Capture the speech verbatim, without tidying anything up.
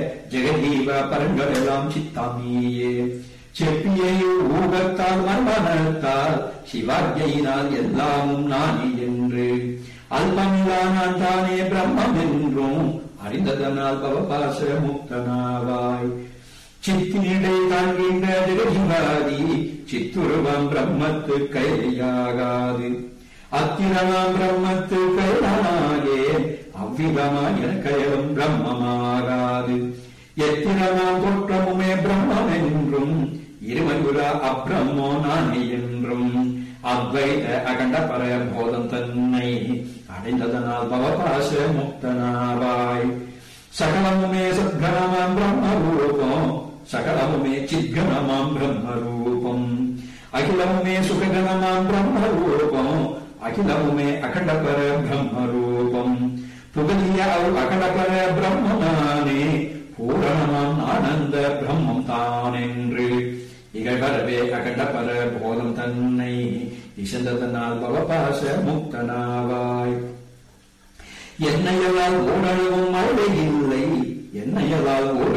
ஜெகதீவ பரங்கள் எல்லாம் சித்தாமியே செப்பியை ஊகத்தால் மர்மனத்தால் சிவாஜையினால் எல்லாமும் நானே என்று அல்பமில்லா நான் தானே பிரம்மம் என்றும் அறிந்ததனால் பவபாச முக்தனாவாய் சித்தினிடை தாங்கின்ற ஜெகஜிவாதி சித்துருவம் பிரம்மத்து கையாகாது அத்திரமாம் பிரம்மத்து கையானாகே அவ்விதமாய் எனக்கயலும் பிரம்மமாகாது எத்திரமாம் தோற்றமுமே பிரம்மம் என்றும் இருமையுற அப்ரம்மோ நானே என்றும் அத்வைத அகண்ட பர போதம் தன்னை அடைந்ததனால் பவபாச முக்தனாவாய் சகலமுமே சத்கணமாம் பிரம்மரூபம் சகலமுமே சித்கணமாம் பிரம்மரூபம் அகிலமுமே சுககணமாம் பிரம்மரூபம் அகிலமுமே அகண்ட பர பிரம்மரூபம் புகழிய அவ் அகண்ட பர பிரம்மனானே பூரணமாம் ஆனந்த பிரம்மம் தானென்று இகழ்வரவே அகண்ட பர போதம் தன்னை இசந்ததனால் பவபாச முக்தனாவாய் என்னையெல்லாம் ஓடளவும் மழை இல்லை என்னையெல்லாம் ஓட